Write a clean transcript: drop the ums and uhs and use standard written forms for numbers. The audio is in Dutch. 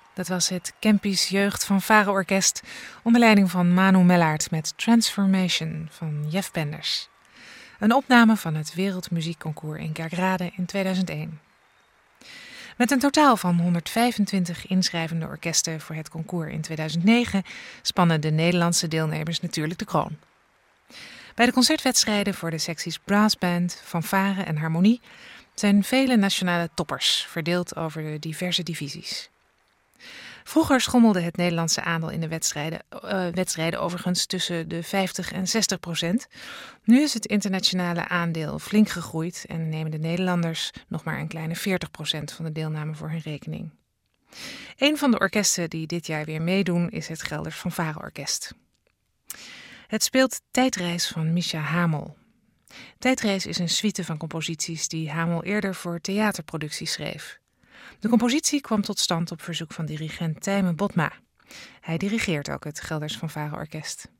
Dat was het Kempisch Jeugd Fanfare Orkest onder leiding van Manu Mellaert met Transformation van Jef Penders. Een opname van het Wereldmuziekconcours in Kerkrade in 2001. Met een totaal van 125 inschrijvende orkesten voor het concours in 2009 spannen de Nederlandse deelnemers natuurlijk de kroon. Bij de concertwedstrijden voor de secties brassband, fanfare en harmonie zijn vele nationale toppers verdeeld over de diverse divisies. Vroeger schommelde het Nederlandse aandeel in de wedstrijden overigens tussen de 50 en 60%. Nu is het internationale aandeel flink gegroeid en nemen de Nederlanders nog maar een kleine 40% van de deelname voor hun rekening. Een van de orkesten die dit jaar weer meedoen is het Gelders Fanfare Orkest. Het speelt Tijdreis van Mischa Hamel. Tijdreis is een suite van composities die Hamel eerder voor theaterproducties schreef. De compositie kwam tot stand op verzoek van dirigent Tijmen Botma. Hij dirigeert ook het Gelders Fanfare Orkest.